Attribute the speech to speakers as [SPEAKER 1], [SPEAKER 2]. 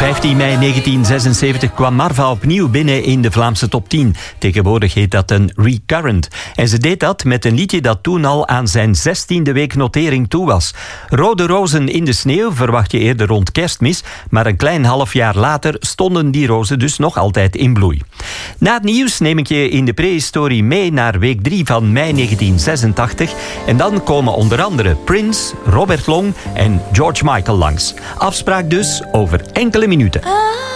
[SPEAKER 1] 15 mei 1976 kwam Marva opnieuw binnen in de Vlaamse top 10. Tegenwoordig heet dat een recurrent. En ze deed dat met een liedje dat toen al aan zijn 16e week notering toe was. Rode rozen in de sneeuw verwacht je eerder rond Kerstmis, maar een klein half jaar later stonden die rozen dus nog altijd in bloei. Na het nieuws neem ik je in de prehistorie mee naar week 3 van mei 1986 en dan komen onder andere Prince, Robert Long en George Michael langs. Afspraak dus over enkele minuten.